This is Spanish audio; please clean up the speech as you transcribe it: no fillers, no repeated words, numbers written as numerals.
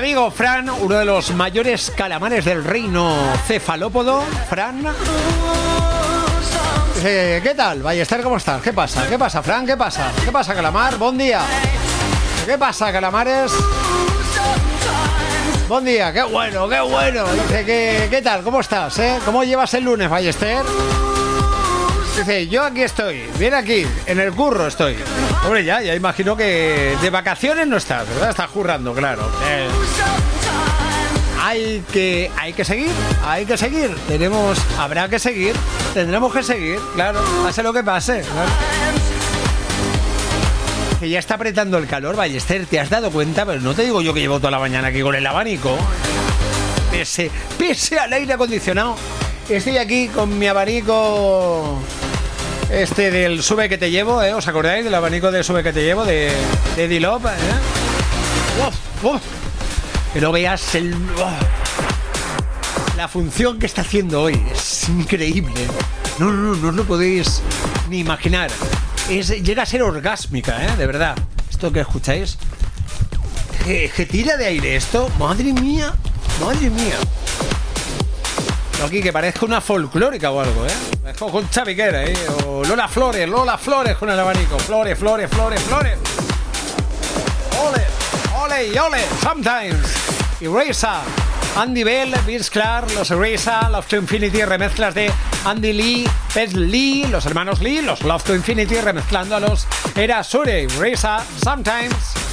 amigo Fran, uno de los mayores calamares del reino cefalópodo. Fran. ¿Qué tal, Ballester? ¿Cómo estás? ¿Qué pasa? ¿Qué pasa, Fran? ¿Qué pasa? ¿Qué pasa, calamar? Buen día. ¿Qué pasa, calamares? Buen día, qué bueno, qué bueno. Dice, ¿qué tal? ¿Cómo estás? ¿Cómo llevas el lunes, Ballester? Dice, yo aquí estoy, bien aquí, en el curro estoy. Hombre, ya imagino que de vacaciones no estás, ¿verdad? Estás currando, claro. Hay que seguir, habrá que seguir, tendremos que seguir, claro, pase lo que pase, claro. Que ya está apretando el calor, Ballester, ¿te has dado cuenta? Pero no te digo yo que llevo toda la mañana aquí con el abanico. Pese al aire acondicionado, estoy aquí con mi abanico del Sube que te llevo, ¿os acordáis del abanico del Sube que te llevo de Dilop? Que no veas la función que está haciendo hoy. Es increíble. No lo podéis ni imaginar. Llega a ser orgásmica, de verdad. Esto que escucháis, que tira de aire esto. Madre mía. Aquí que parezca una folclórica o algo, con Chaviquera, o Lola Flores con el abanico. Flores. Ole, sometimes. Eraser, Andy Bell, Vince Clarke, los Eraser, Love to Infinity, remezclas de Andy Lee, Pez Lee, los hermanos Lee, los Love to Infinity, remezclando a los Erasure, Eraser, Sometimes.